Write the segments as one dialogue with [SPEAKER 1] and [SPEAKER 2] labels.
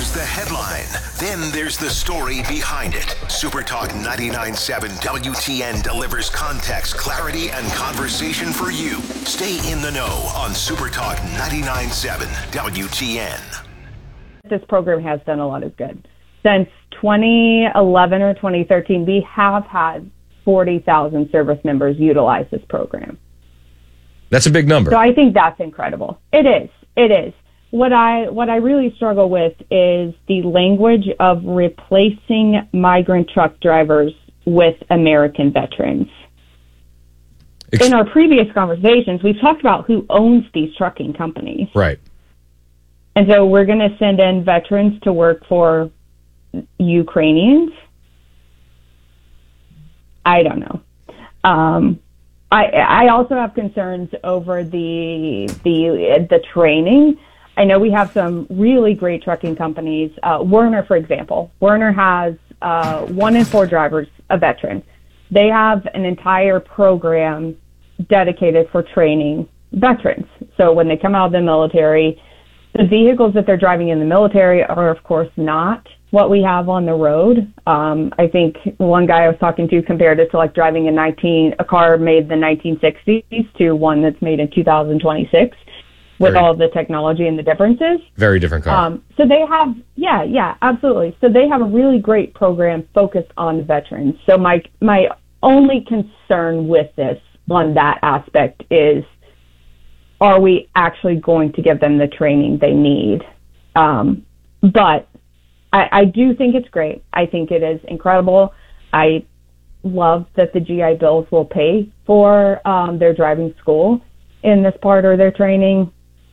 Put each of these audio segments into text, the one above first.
[SPEAKER 1] There's the headline. Then there's the story behind it. Supertalk 99.7 WTN delivers context, clarity, and conversation for you. Stay in the know on Supertalk 99.7 WTN.
[SPEAKER 2] This program has done a lot of good. Since 2011 or 2013, we have had 40,000 service members utilize this program.
[SPEAKER 3] That's a big number.
[SPEAKER 2] So I think that's incredible. It is. It is. What I really struggle with is the language of replacing migrant truck drivers with American veterans. In our previous conversations, we've talked about who owns these trucking companies.
[SPEAKER 3] Right.
[SPEAKER 2] And so we're going to send in veterans to work for Ukrainians. I don't know. I also have concerns over the training. I know we have some really great trucking companies. Werner, for example. Werner has 1 in 4 drivers a veteran. They have an entire program dedicated for training veterans. So when they come out of the military, the vehicles that they're driving in the military are, of course, not what we have on the road. I think one guy I was talking to compared it to like driving a car made in the 1960s to one that's made in 2026 with all the technology and the differences.
[SPEAKER 3] Very different car.
[SPEAKER 2] So they have, yeah, absolutely. So they have a really great program focused on veterans. So my only concern with this on that aspect is, are we actually going to give them the training they need? But I do think it's great. I think it is incredible. I love that the GI Bills will pay for their driving school in this part or their training.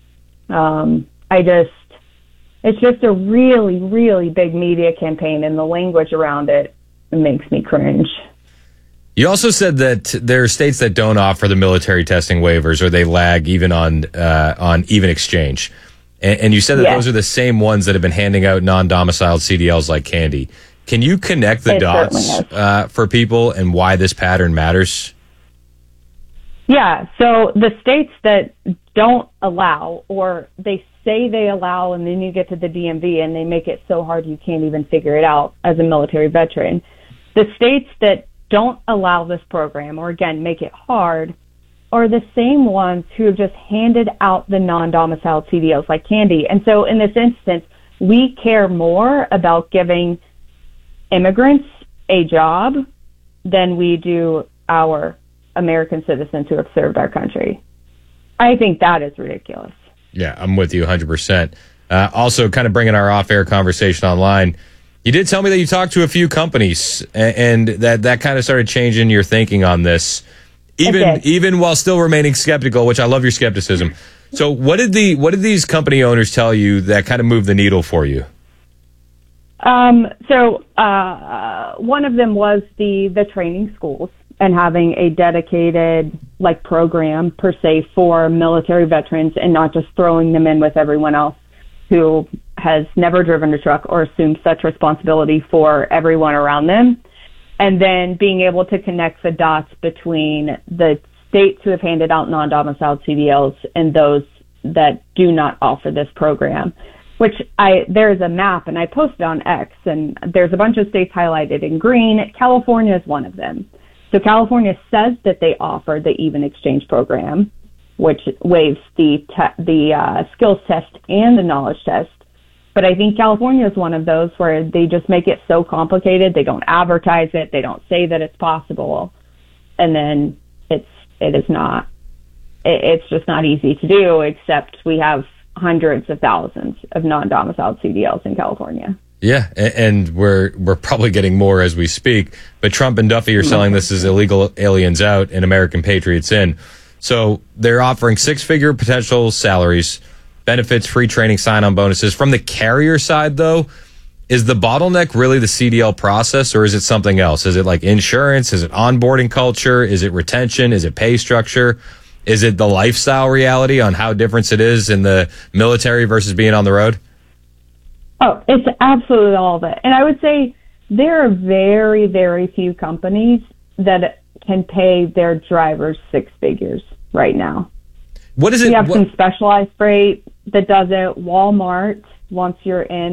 [SPEAKER 2] It's just a really, really big media campaign, and the language around it makes me cringe.
[SPEAKER 3] You also said that there are states that don't offer the military testing waivers, or they lag even on even exchange. And you said that those are the same ones that have been handing out non-domiciled CDLs like candy. Can you connect the dots for people and why this pattern matters?
[SPEAKER 2] Yeah, so the states that don't allow, or they say they allow, and then you get to the DMV and they make it so hard you can't even figure it out as a military veteran. The states that don't allow this program, or again, make it hard, are the same ones who have just handed out the non-domiciled CDLs like candy. And so in this instance, we care more about giving immigrants a job than we do our American citizens who have served our country. I think that is ridiculous.
[SPEAKER 3] Yeah, I'm with you 100%. Also, kind of bringing our off-air conversation online, you did tell me that you talked to a few companies and that kind of started changing your thinking on this, even while still remaining skeptical, which I love your skepticism. So what did these company owners tell you that kind of moved the needle for you?
[SPEAKER 2] So one of them was the training schools and having a dedicated program per se for military veterans, and not just throwing them in with everyone else who has never driven a truck or assumed such responsibility for everyone around them. And then being able to connect the dots between the states who have handed out non-domiciled CDLs and those that do not offer this program, which there's a map, and I posted on X, and there's a bunch of states highlighted in green. California is one of them. So California says that they offer the even exchange program, which waives the skills test and the knowledge test. But I think California is one of those where they just make it so complicated. They don't advertise it. They don't say that it's possible. And then it is not. It's just not easy to do, except we have hundreds of thousands of non-domiciled CDLs in California.
[SPEAKER 3] Yeah, and we're probably getting more as we speak. But Trump and Duffy are selling this as illegal aliens out and American patriots in. So they're offering 6-figure potential salaries, benefits, free training, sign-on bonuses. From the carrier side, though, is the bottleneck really the CDL process, or is it something else? Is it like insurance? Is it onboarding culture? Is it retention? Is it pay structure? Is it the lifestyle reality on how different it is in the military versus being on the road?
[SPEAKER 2] Oh, it's absolutely all of it. And I would say there are very, very few companies that can pay their drivers 6 figures right now.
[SPEAKER 3] What is it?
[SPEAKER 2] We have some specialized freight that does it. Walmart, once you're in